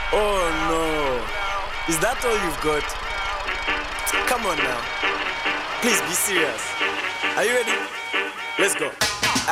Oh no. Is that all you've got? Come on now. Please be serious. Are you ready? Let's go.